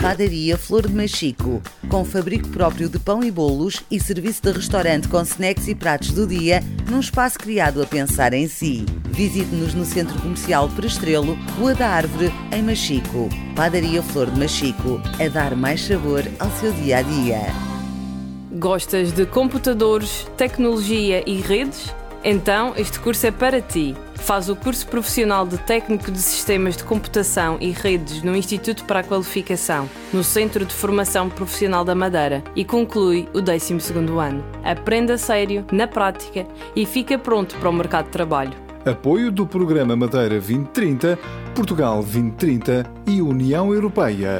Padaria Flor de Machico, com fabrico próprio de pão e bolos e serviço de restaurante com snacks e pratos do dia, num espaço criado a pensar em si. Visite-nos no Centro Comercial Perestrelo, Rua da Árvore, em Machico. Padaria Flor de Machico, a dar mais sabor ao seu dia-a-dia. Gostas de computadores, tecnologia e redes? Então, este curso é para ti. Faz o curso profissional de Técnico de Sistemas de Computação e Redes no Instituto para a Qualificação, no Centro de Formação Profissional da Madeira, e conclui o 12º ano. Aprenda a sério, na prática, e fica pronto para o mercado de trabalho. Apoio do Programa Madeira 2030, Portugal 2030 e União Europeia.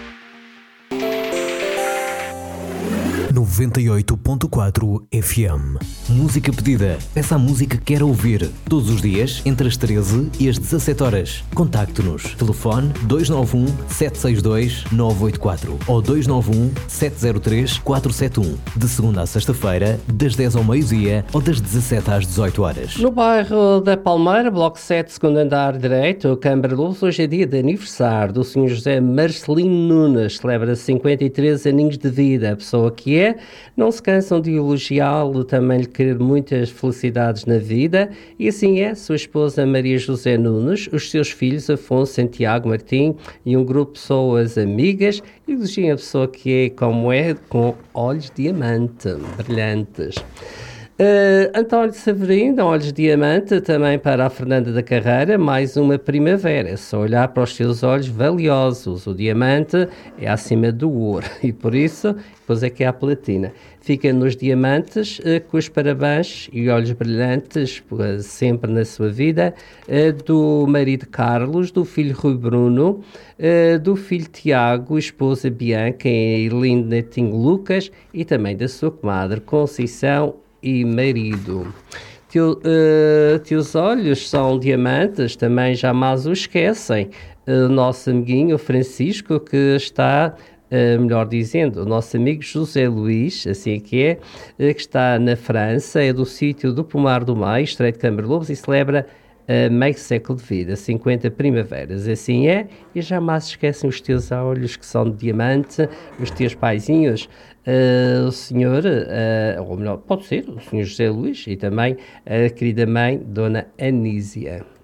98.4 FM. Música pedida. Peça a música que quer ouvir. Todos os dias, entre as 13 e as 17 horas. Contacte-nos. Telefone 291 762 984 ou 291 703 471. De segunda a sexta-feira, das 10 ao meio-dia ou das 17 às 18 horas. No bairro da Palmeira, bloco 7, segundo andar direito, Câmara de Lobos, hoje é dia de aniversário do Sr. José Marcelino Nunes. Celebra 53 aninhos de vida. A pessoa que é, não se cansam de elogiá-lo, também lhe querer muitas felicidades na vida, e assim é sua esposa Maria José Nunes, os seus filhos Afonso, Santiago, Martim e um grupo de pessoas amigas, elogiam a pessoa que é como é, com olhos diamante, brilhantes. António Severino, olhos de diamante, também para a Fernanda da Carreira, mais uma primavera. É só olhar para os seus olhos valiosos. O diamante é acima do ouro e por isso, depois é que há a platina. Fica nos diamantes, com os parabéns e olhos brilhantes sempre na sua vida, do marido Carlos, do filho Rui Bruno, do filho Tiago, esposa Bianca e lindo netinho Lucas, e também da sua comadre Conceição e marido. Teus olhos são diamantes, também jamais o esquecem. O nosso amiguinho Francisco, que está, melhor dizendo, o nosso amigo José Luís, assim que está na França, é do sítio do Pomar do Maio, Estreito de Câmara de Lobos, e celebra meio século de vida, 50 primaveras. Assim é, e jamais esquecem os teus olhos que são de diamante, os teus paizinhos, o senhor, ou melhor, pode ser o senhor José Luís, e também a querida mãe, Dona Anísia.